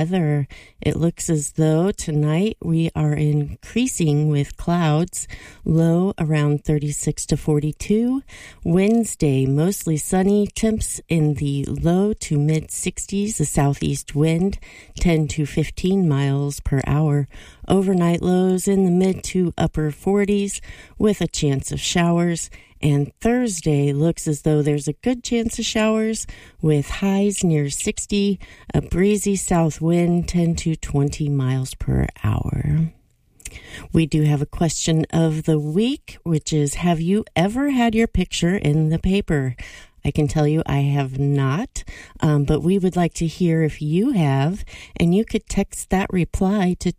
weather. It looks as though tonight we are increasing with clouds, low around 36 to 42. Wednesday, mostly sunny, temps in the low to mid 60s, a southeast wind, 10 to 15 miles per hour. Overnight lows in the mid to upper 40s with a chance of showers. And Thursday looks as though there's a good chance of showers with highs near 60, a breezy south wind 10 to 20 miles per hour. We do have a question of the week, which is, have you ever had your picture in the paper? I can tell you I have not, but we would like to hear if you have, and you could text that reply to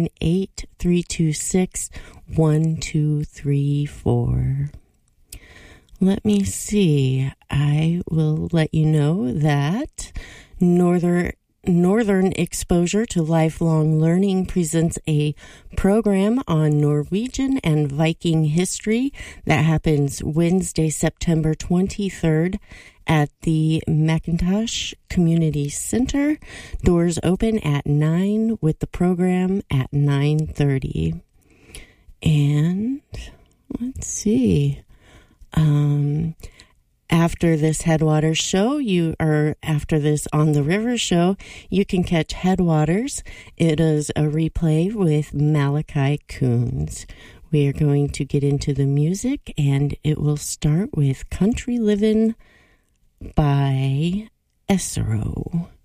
218-326-1234. Let me see. I will let you know that Northern Exposure to Lifelong Learning presents a program on Norwegian and Viking history that happens Wednesday, September 23rd at the McIntosh Community Center. Doors open at 9 with the program at 9:30. And let's see. After this Headwaters show, after this On the River show, you can catch Headwaters. It is a replay with Malachi Coons. We are going to get into the music, and it will start with Country Livin' by Esero.